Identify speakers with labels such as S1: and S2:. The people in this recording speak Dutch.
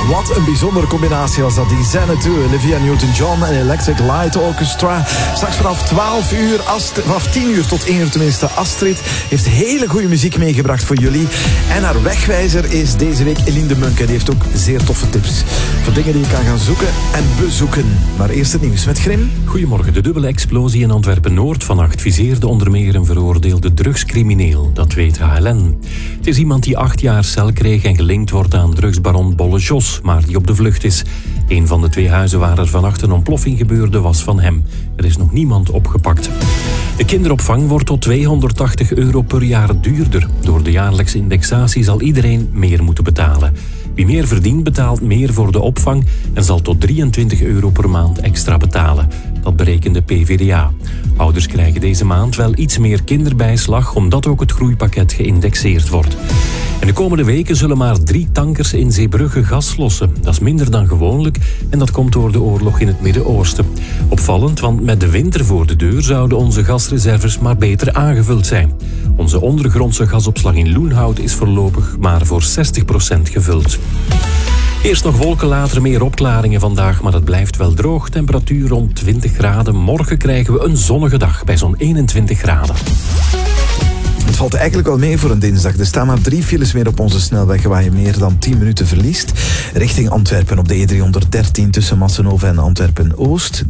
S1: Wat een bijzondere combinatie was dat. Die Xanadu, Olivia Newton-John en Electric Light Orchestra. Straks vanaf 12 uur, vanaf 10 uur tot 1 uur tenminste. Astrid heeft hele goede muziek meegebracht voor jullie. En haar wegwijzer is deze week Eline de Munke. Die heeft ook zeer toffe tips voor dingen die je kan gaan zoeken en bezoeken. Maar eerst het nieuws met Grim.
S2: Goedemorgen. De dubbele explosie in Antwerpen-Noord vannacht viseerde onder meer een veroordeelde drugscrimineel. Dat weet HLN. Het is iemand die 8 jaar cel kreeg en gelinkt wordt aan drugsbaron Bolle Jos, maar die op de vlucht is. Een van de 2 huizen waar er vannacht een ontploffing gebeurde was van hem. Er is nog niemand opgepakt. De kinderopvang wordt tot €280 per jaar duurder. Door de jaarlijkse indexatie zal iedereen meer moeten betalen. Wie meer verdient, betaalt meer voor de opvang en zal tot €23 per maand extra betalen. Dat berekent de PvdA. Ouders krijgen deze maand wel iets meer kinderbijslag, omdat ook het groeipakket geïndexeerd wordt. En de komende weken zullen maar 3 tankers in Zeebrugge gas lossen. Dat is minder dan gewoonlijk en dat komt door de oorlog in het Midden-Oosten. Opvallend, want met de winter voor de deur zouden onze gasreserves maar beter aangevuld zijn. Onze ondergrondse gasopslag in Loenhout is voorlopig maar voor 60% gevuld. Eerst nog wolken, later meer opklaringen vandaag, maar het blijft wel droog. Temperatuur rond 20 graden. Morgen krijgen we een zonnige dag bij zo'n 21 graden.
S1: Het valt eigenlijk wel mee voor een dinsdag. Er staan maar 3 files meer op onze snelweg waar je meer dan 10 minuten verliest. Richting Antwerpen op de E313 tussen Massenhoven en Antwerpen-Oost.